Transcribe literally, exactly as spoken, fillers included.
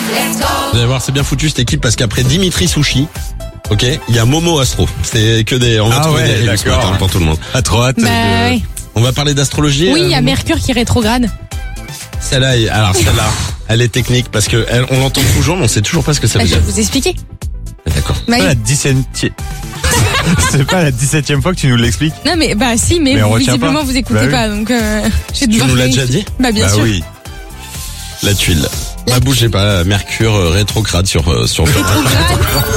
Vous allez voir, c'est bien foutu cette équipe parce qu'après Dimitri Sushi, ok, il y a Momo Astro. C'est que des, on va Ah trouver ouais, des règles ce d'accord. matin pour tout le monde. Ah, trop hâte. Bah de- ouais. On va parler d'astrologie. Oui, il y a euh, Mercure qui rétrograde. Celle-là, est- alors celle-là, elle est technique parce que elle, on l'entend toujours, mais on sait toujours pas ce que ça Bah, veut je dire. vais vous expliquer. D'accord. Bah, C'est pas la dix-septième... C'est pas la dix-septième fois que tu nous l'expliques. non mais bah si, mais, Mais on vous, retient visiblement pas. vous écoutez Bah oui. pas, donc euh, je vais Tu devoir nous l'as vérifier. déjà dit? Bah bien Bah sûr. oui. La tuile. La Bah bougez pas, Mercure euh, rétrograde sur euh, sur. Rétrograde.